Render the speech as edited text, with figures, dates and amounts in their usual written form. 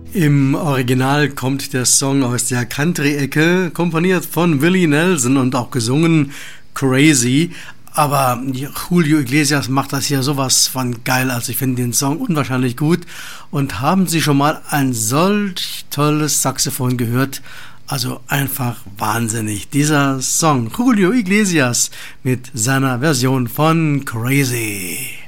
Im Original kommt der Song aus der Country-Ecke, komponiert von Willie Nelson und auch gesungen Crazy. Aber Julio Iglesias macht das hier sowas von geil. Also ich finde den Song unwahrscheinlich gut. Und haben Sie schon mal ein solch tolles Saxophon gehört? Also einfach wahnsinnig. Dieser Song, Julio Iglesias mit seiner Version von Crazy.